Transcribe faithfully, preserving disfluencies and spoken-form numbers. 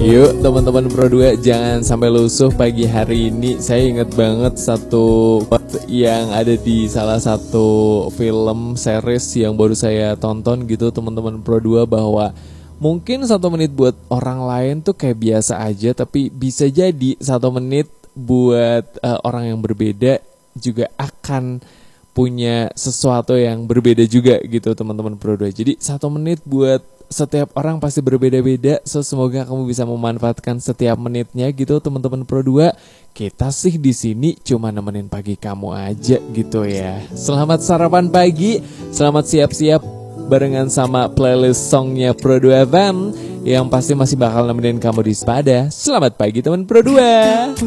Yuk teman-teman Pro dua, jangan sampai lusuh pagi hari ini. Saya inget banget satu yang ada di salah satu film series yang baru saya tonton gitu teman-teman Pro dua, bahwa mungkin satu menit buat orang lain tuh kayak biasa aja, tapi bisa jadi satu menit buat uh, orang yang berbeda juga akan punya sesuatu yang berbeda juga gitu teman-teman Pro dua. Jadi satu menit buat setiap orang pasti berbeda-beda. So semoga kamu bisa memanfaatkan setiap menitnya gitu teman-teman Pro dua. Kita sih di sini cuma nemenin pagi kamu aja gitu ya. Selamat sarapan pagi, selamat siap-siap barengan sama playlist songnya Pro dua F M yang pasti masih bakal nemenin kamu di sepada. Selamat pagi teman Pro dua.